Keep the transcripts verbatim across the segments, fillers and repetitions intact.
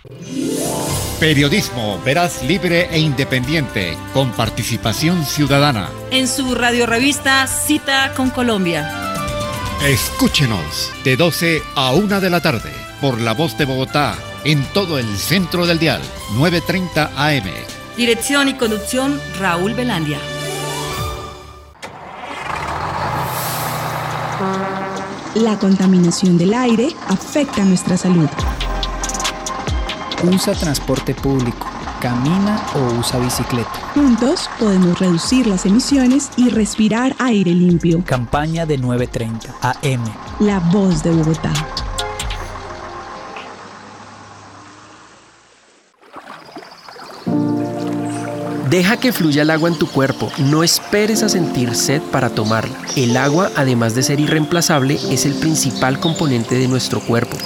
Periodismo veraz, libre e independiente, con participación ciudadana. En su radiorevista Cita con Colombia. Escúchenos de doce a una de la tarde por La Voz de Bogotá, en todo el centro del dial, novecientos treinta A M. Dirección y conducción, Raúl Velandia. La contaminación del aire afecta nuestra salud. Usa transporte público, camina o usa bicicleta. Juntos podemos reducir las emisiones y respirar aire limpio. Campaña de novecientos treinta A M. La Voz de Bogotá. Deja que fluya el agua en tu cuerpo, no esperes a sentir sed para tomarla. El agua, además de ser irreemplazable, es el principal componente de nuestro cuerpo.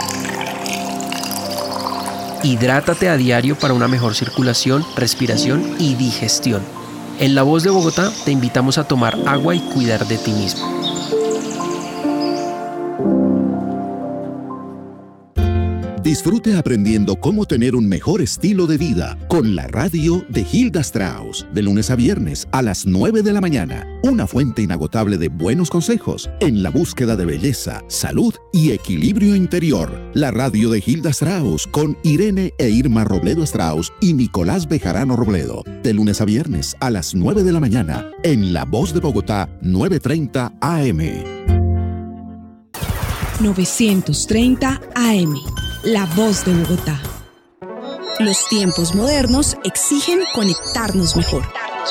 Hidrátate a diario para una mejor circulación, respiración y digestión. En La Voz de Bogotá te invitamos a tomar agua y cuidar de ti mismo. Disfrute aprendiendo cómo tener un mejor estilo de vida con la radio de Hilda Strauss, de lunes a viernes a las nueve de la mañana. Una fuente inagotable de buenos consejos en la búsqueda de belleza, salud y equilibrio interior. La radio de Hilda Strauss con Irene e Irma Robledo Strauss y Nicolás Bejarano Robledo, de lunes a viernes a las nueve de la mañana en La Voz de Bogotá, novecientos treinta A M. novecientos treinta A M. La Voz de Bogotá. Los tiempos modernos exigen conectarnos mejor.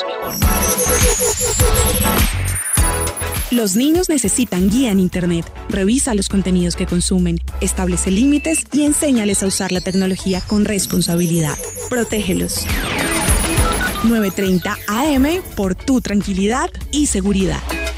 Los niños necesitan guía en Internet. Revisa los contenidos que consumen, establece límites y enséñales a usar la tecnología con responsabilidad. Protégelos. novecientos treinta A M por tu tranquilidad y seguridad.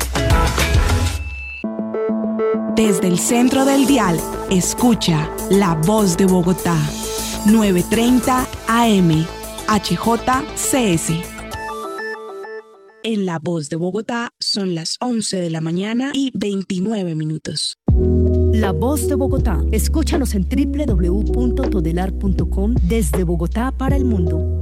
Desde el centro del dial, escucha La Voz de Bogotá, novecientos treinta A M, H J C S. En La Voz de Bogotá son las once de la mañana y veintinueve minutos. La Voz de Bogotá. Escúchanos en doble u doble u doble u punto todelar punto com desde Bogotá para el mundo.